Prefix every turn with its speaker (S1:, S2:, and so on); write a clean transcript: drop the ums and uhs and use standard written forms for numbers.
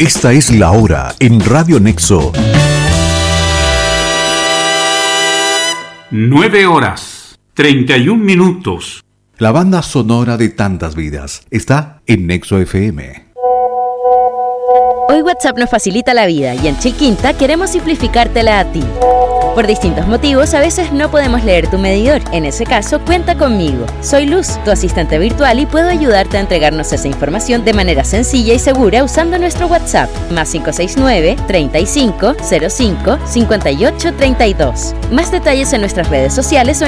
S1: Esta es la hora en Radio Nexo.
S2: 9:31.
S1: La banda sonora de tantas vidas está en Nexo FM.
S3: Hoy WhatsApp nos facilita la vida y en Chilquinta queremos simplificártela a ti. Por distintos motivos, a veces no podemos leer tu medidor. En ese caso, cuenta conmigo. Soy Luz, tu asistente virtual, y puedo ayudarte a entregarnos esa información de manera sencilla y segura usando nuestro WhatsApp, +569 35 05 58 32. Más detalles en nuestras redes sociales o